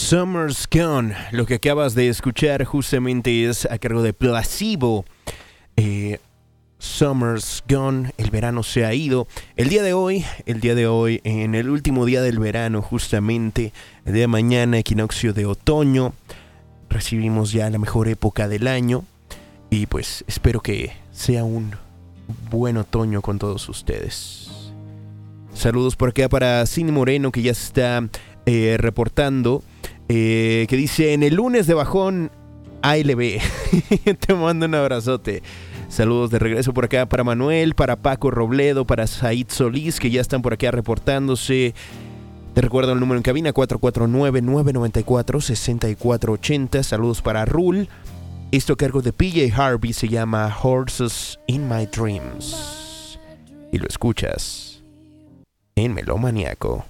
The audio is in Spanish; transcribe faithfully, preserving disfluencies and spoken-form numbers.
Summer's Gone. Lo que acabas de escuchar justamente es a cargo de Placebo. Eh, Summer's Gone, el verano se ha ido. El día de hoy, el día de hoy, en el último día del verano, justamente, el día de mañana, equinoccio de otoño. Recibimos ya la mejor época del año. Y pues espero que sea un buen otoño con todos ustedes. Saludos por acá para Cine Moreno, que ya se está eh, reportando. Eh, que dice, en el lunes de bajón A L B. Te mando un abrazote. Saludos de regreso por acá para Manuel, para Paco Robledo, para Said Solís, que ya están por acá reportándose. Te recuerdo el número en cabina, cuatro cuatro nueve, nueve nueve cuatro, seis cuatro ocho cero. Saludos para Rul. Esto a cargo de P J Harvey se llama Horses in My Dreams. Y lo escuchas en Melomaniaco.